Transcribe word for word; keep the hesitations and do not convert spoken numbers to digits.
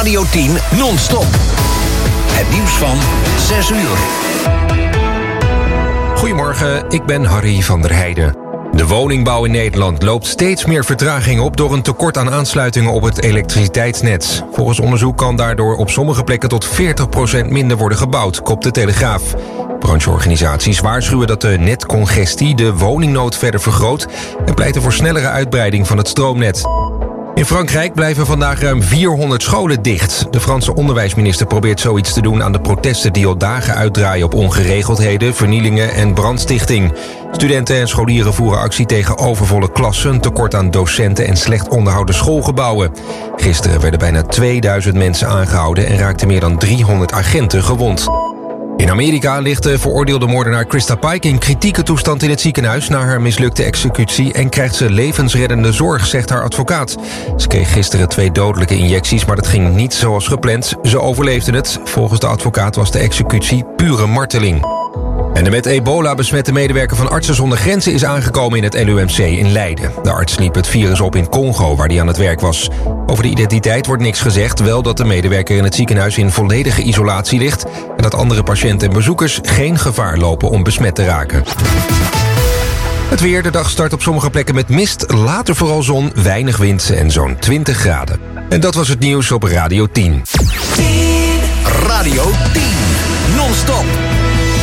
Radio tien non-stop. Het nieuws van zes uur. Goedemorgen, ik ben Harry van der Heijden. De woningbouw in Nederland loopt steeds meer vertraging op door een tekort aan aansluitingen op het elektriciteitsnet. Volgens onderzoek kan daardoor op sommige plekken tot veertig procent minder worden gebouwd, kopt de Telegraaf. Brancheorganisaties waarschuwen dat de netcongestie de woningnood verder vergroot en pleiten voor snellere uitbreiding van het stroomnet. In Frankrijk blijven vandaag ruim vierhonderd scholen dicht. De Franse onderwijsminister probeert zoiets te doen aan de protesten die al dagen uitdraaien op ongeregeldheden, vernielingen en brandstichting. Studenten en scholieren voeren actie tegen overvolle klassen, tekort aan docenten en slecht onderhouden schoolgebouwen. Gisteren werden bijna tweeduizend mensen aangehouden en raakten meer dan driehonderd agenten gewond. In Amerika ligt de veroordeelde moordenaar Krista Pike in kritieke toestand in het ziekenhuis na haar mislukte executie en krijgt ze levensreddende zorg, zegt haar advocaat. Ze kreeg gisteren twee dodelijke injecties, maar dat ging niet zoals gepland. Ze overleefde het. Volgens de advocaat was de executie pure marteling. En de met ebola besmette medewerker van Artsen zonder Grenzen is aangekomen in het L U M C in Leiden. De arts liep het virus op in Congo, waar hij aan het werk was. Over de identiteit wordt niks gezegd, wel dat de medewerker in het ziekenhuis in volledige isolatie ligt en dat andere patiënten en bezoekers geen gevaar lopen om besmet te raken. Het weer, de dag start op sommige plekken met mist, later vooral zon, weinig wind en zo'n twintig graden. En dat was het nieuws op Radio tien. Radio tien non-stop.